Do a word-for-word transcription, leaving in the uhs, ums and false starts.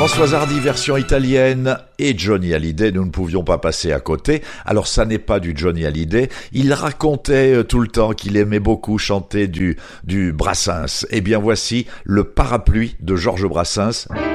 Françoise Hardy, version italienne, et Johnny Hallyday, nous ne pouvions pas passer à côté. Alors ça n'est pas du Johnny Hallyday, il racontait tout le temps qu'il aimait beaucoup chanter du, du Brassens. Eh bien voici le Parapluie de Georges Brassens.